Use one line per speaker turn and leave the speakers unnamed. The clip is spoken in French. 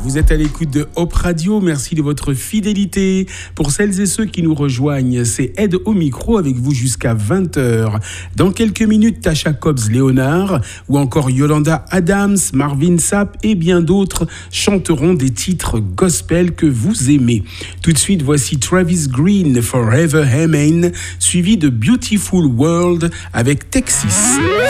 Vous êtes à l'écoute de Hop Radio, merci de votre fidélité. Pour celles et ceux qui nous rejoignent, c'est Ed au micro avec vous jusqu'à 20h. Dans quelques minutes, Tasha Cobbs-Léonard ou encore Yolanda Adams, Marvin Sapp et bien d'autres chanteront des titres gospel que vous aimez. Tout de suite, voici Travis Green, Forever Amen, suivi de Beautiful World avec Texas.